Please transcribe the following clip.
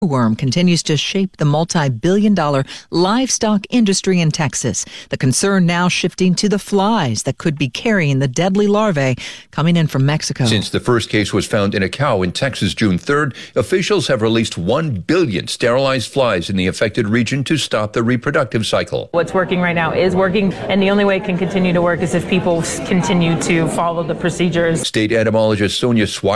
Worm continues to shape the multi-billion-dollar livestock industry in Texas. The concern now shifting to the flies that could be carrying the deadly larvae coming in from Mexico. Since the first case was found in a cow in Texas June 3rd, officials have released 1 billion sterilized flies in the affected region to stop the reproductive cycle. What's working right now is working, and the only way it can continue to work is if people continue to follow the procedures. State entomologist Sonia Swire